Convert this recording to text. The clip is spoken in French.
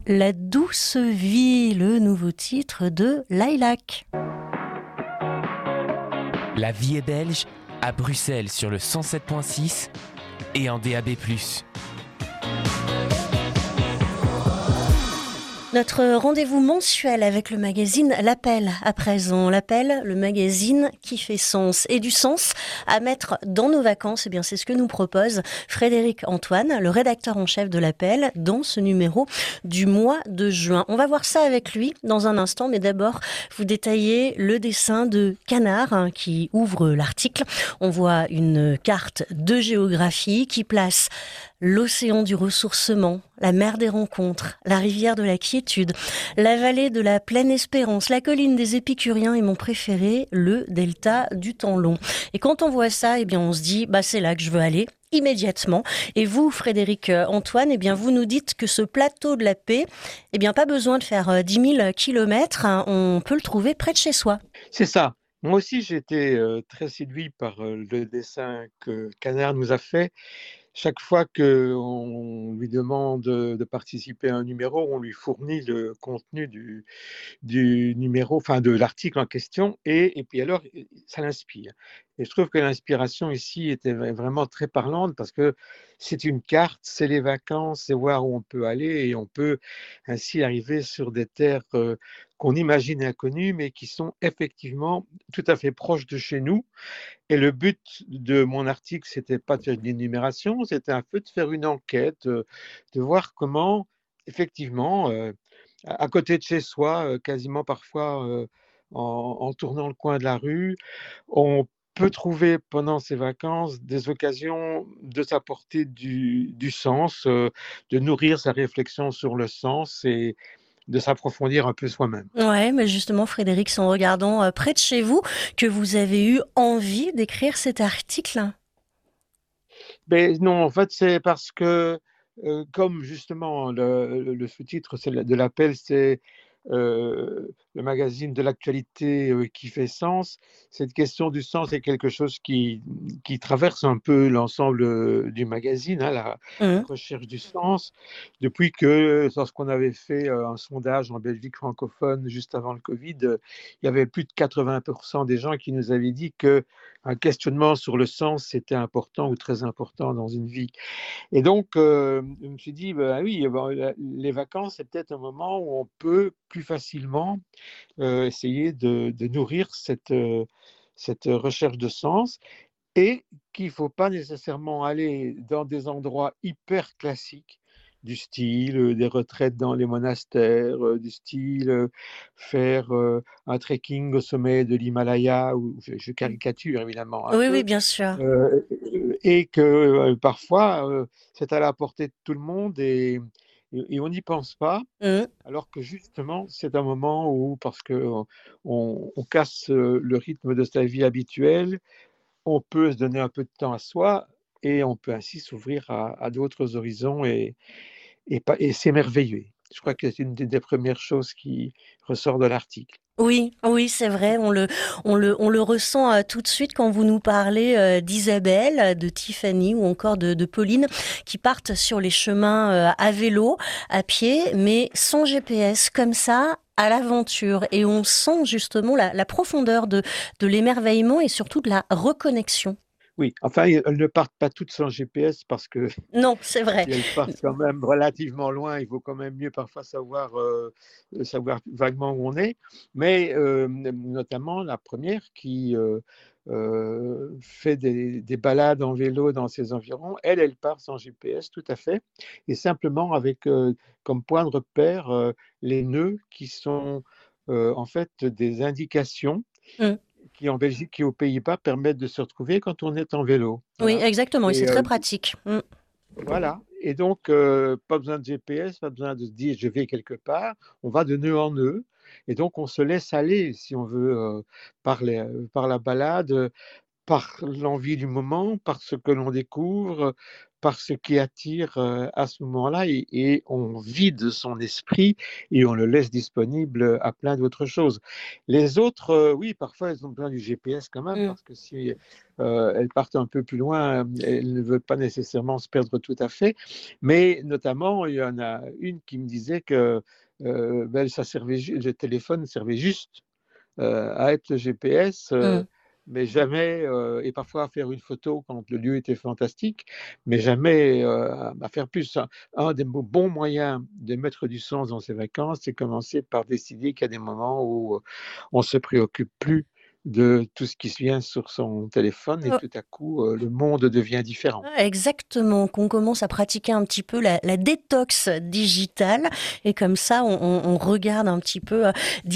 La douce vie, le nouveau titre de Lilac. La vie est belge à Bruxelles sur le 107.6 et en DAB+. Notre rendez-vous mensuel avec le magazine L'Appel à présent. L'Appel, le magazine qui fait sens et du sens à mettre dans nos vacances. Eh bien, c'est ce que nous propose Frédéric Antoine, le rédacteur en chef de L'Appel, dans ce numéro du mois de juin. On va voir ça avec lui dans un instant, mais d'abord, vous détaillez le dessin de Canard qui ouvre l'article. On voit une carte de géographie qui place l'océan du ressourcement, la mer des rencontres, la rivière de la quiétude, la vallée de la pleine espérance, la colline des épicuriens et mon préféré, le delta du temps long. Et quand on voit ça, eh bien on se dit, c'est là que je veux aller immédiatement. Et vous, Frédéric Antoine, eh bien vous nous dites que ce plateau de la paix, eh bien pas besoin de faire 10 000 kilomètres, on peut le trouver près de chez soi. C'est ça. Moi aussi, j'ai été très séduit par le dessin que Canard nous a fait. Chaque fois qu'on lui demande de participer à un numéro, on lui fournit le contenu du numéro, enfin de l'article en question, et puis alors, ça l'inspire. Et je trouve que l'inspiration ici était vraiment très parlante parce que c'est une carte, c'est les vacances, c'est voir où on peut aller et on peut ainsi arriver sur des terres qu'on imagine inconnues, mais qui sont effectivement tout à fait proches de chez nous. Et le but de mon article, c'était pas de faire une énumération, c'était un peu de faire une enquête, de voir comment, effectivement, à côté de chez soi, quasiment parfois en tournant le coin de la rue, on peut trouver pendant ces vacances des occasions de s'apporter du sens, de nourrir sa réflexion sur le sens et de s'approfondir un peu soi-même. Ouais, mais justement, Frédéric, c'est en regardant près de chez vous que vous avez eu envie d'écrire cet article. Mais non, en fait, c'est parce que, comme justement le sous-titre de l'appel, c'est le magazine de l'actualité qui fait sens, cette question du sens est quelque chose qui traverse un peu l'ensemble du magazine, hein, la Mmh. recherche du sens, depuis que, lorsqu'on avait fait un sondage en Belgique francophone juste avant le Covid, il y avait plus de 80% des gens qui nous avaient dit que un questionnement sur le sens, c'était important ou très important dans une vie. Et donc, je me suis dit, oui, les vacances, c'est peut-être un moment où on peut plus facilement essayer de nourrir cette recherche de sens et qu'il ne faut pas nécessairement aller dans des endroits hyper classiques du style des retraites dans les monastères, du style faire un trekking au sommet de l'Himalaya, où je caricature évidemment un Oui, oui, peu, bien sûr. euh, et que parfois c'est à la portée de tout le monde et on n'y pense pas, Mmh. alors que justement c'est un moment où, parce qu'on on casse le rythme de sa vie habituelle, on peut se donner un peu de temps à soi et on peut ainsi s'ouvrir à d'autres horizons et s'émerveiller. Je crois que c'est une des premières choses qui ressort de l'article. Oui, oui, c'est vrai, on le ressent tout de suite quand vous nous parlez d'Isabelle, de Tiffany ou encore de Pauline qui partent sur les chemins à vélo, à pied, mais sans GPS, comme ça, à l'aventure. Et on sent justement la profondeur de l'émerveillement et surtout de la reconnexion. Oui, enfin, elles ne partent pas toutes sans GPS parce que Non, c'est vrai. si elles partent quand même relativement loin, il vaut quand même mieux parfois savoir vaguement où on est. Mais notamment la première qui fait des balades en vélo dans ses environs, elle part sans GPS, tout à fait, et simplement avec comme point de repère les nœuds qui sont en fait des indications Mm. qui en Belgique et aux Pays-Bas permettent de se retrouver quand on est en vélo. Oui, Voilà. exactement, et c'est Et très pratique. Mm. voilà. Et donc, pas besoin de GPS, pas besoin de se dire je vais quelque part. On va de nœud en nœud. Et donc, on se laisse aller, si on veut, par la balade, par l'envie du moment, par ce que l'on découvre, par ce qui attire à ce moment-là et on vide son esprit et on le laisse disponible à plein d'autres choses. Les autres, oui, parfois elles ont besoin du GPS quand même Mmh. parce que si elles partent un peu plus loin, elles ne veulent pas nécessairement se perdre tout à fait. Mais notamment, il y en a une qui me disait que ça servait, le téléphone servait juste à être le GPS, Mmh. mais jamais, et parfois à faire une photo quand le lieu était fantastique, mais jamais à faire plus. Un des bons moyens de mettre du sens dans ses vacances, c'est commencer par décider qu'il y a des moments où on ne se préoccupe plus de tout ce qui se vient sur son téléphone et tout à coup, le monde devient différent. Exactement, qu'on commence à pratiquer un petit peu la détox digitale et comme ça on regarde un petit peu